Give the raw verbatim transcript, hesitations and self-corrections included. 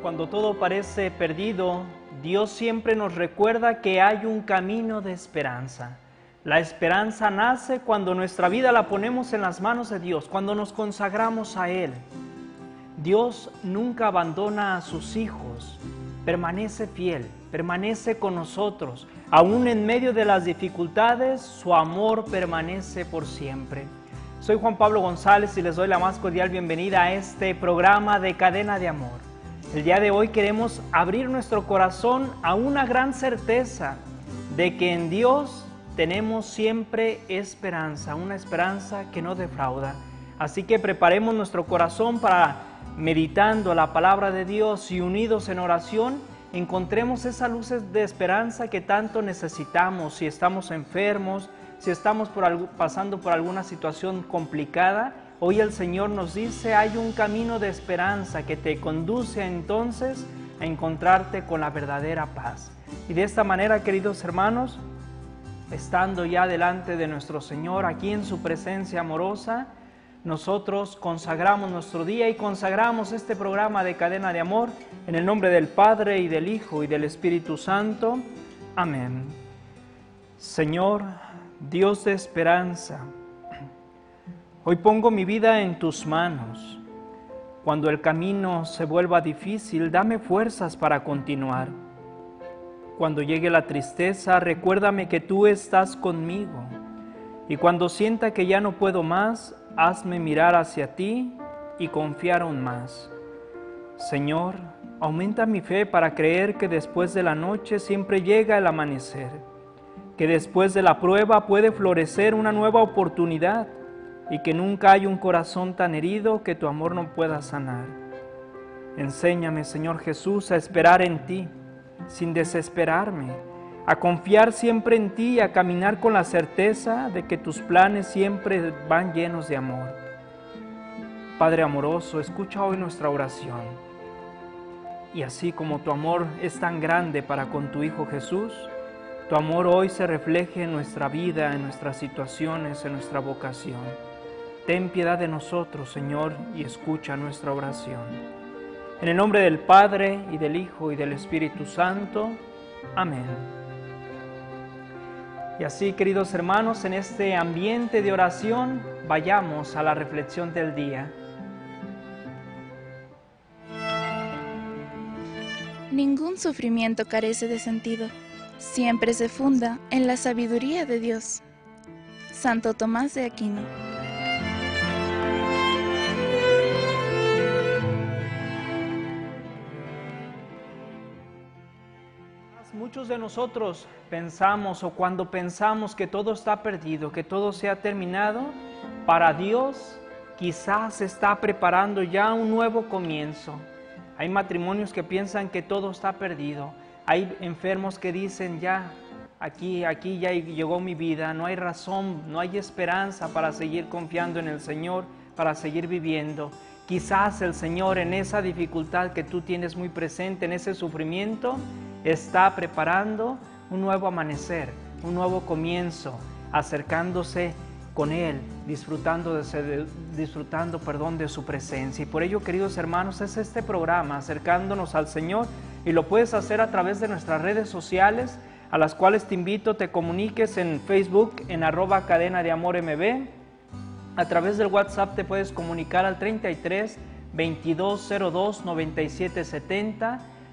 Cuando todo parece perdido, Dios siempre nos recuerda que hay un camino de esperanza. La esperanza nace cuando nuestra vida la ponemos en las manos de Dios, cuando nos consagramos a Él. Dios nunca abandona a sus hijos, permanece fiel, permanece con nosotros. Aún en medio de las dificultades, su amor permanece por siempre. Soy Juan Pablo González y les doy la más cordial bienvenida a este programa de Cadena de Amor. El día de hoy queremos abrir nuestro corazón a una gran certeza de que en Dios tenemos siempre esperanza, una esperanza que no defrauda. Así que preparemos nuestro corazón para, meditando la palabra de Dios y unidos en oración, encontremos esas luces de esperanza que tanto necesitamos si estamos enfermos, si estamos por algo, pasando por alguna situación complicada. Hoy el Señor nos dice, hay un camino de esperanza que te conduce entonces a encontrarte con la verdadera paz. Y de esta manera, queridos hermanos, estando ya delante de nuestro Señor, aquí en su presencia amorosa, nosotros consagramos nuestro día y consagramos este programa de Cadena de Amor en el nombre del Padre y del Hijo y del Espíritu Santo. Amén. Señor, Dios de esperanza, hoy pongo mi vida en tus manos. Cuando el camino se vuelva difícil, dame fuerzas para continuar. Cuando llegue la tristeza, recuérdame que tú estás conmigo. Y cuando sienta que ya no puedo más, hazme mirar hacia ti y confiar aún más. Señor, aumenta mi fe para creer que después de la noche siempre llega el amanecer, que después de la prueba puede florecer una nueva oportunidad y que nunca hay un corazón tan herido que tu amor no pueda sanar. Enséñame, Señor Jesús, a esperar en ti, sin desesperarme, a confiar siempre en ti y a caminar con la certeza de que tus planes siempre van llenos de amor. Padre amoroso, escucha hoy nuestra oración. Y así como tu amor es tan grande para con tu Hijo Jesús, tu amor hoy se refleje en nuestra vida, en nuestras situaciones, en nuestra vocación. Ten piedad de nosotros, Señor, y escucha nuestra oración. En el nombre del Padre, y del Hijo, y del Espíritu Santo. Amén. Y así, queridos hermanos, en este ambiente de oración, vayamos a la reflexión del día. Ningún sufrimiento carece de sentido. Siempre se funda en la sabiduría de Dios. Santo Tomás de Aquino. Muchos de nosotros pensamos o cuando pensamos que todo está perdido, que todo se ha terminado, para Dios quizás se está preparando ya un nuevo comienzo. Hay matrimonios que piensan que todo está perdido. Hay enfermos que dicen ya, aquí, aquí ya llegó mi vida, no hay razón, no hay esperanza para seguir confiando en el Señor, para seguir viviendo. Quizás el Señor en esa dificultad que tú tienes muy presente, en ese sufrimiento, está preparando un nuevo amanecer, un nuevo comienzo, acercándose con Él, disfrutando, de, de, disfrutando perdón, de su presencia. Y por ello, queridos hermanos, es este programa, acercándonos al Señor, y lo puedes hacer a través de nuestras redes sociales, a las cuales te invito, te comuniques en Facebook, en arroba cadena de amor mb. A través del WhatsApp te puedes comunicar al treinta y tres, veintidós cero dos, noventa y siete setenta.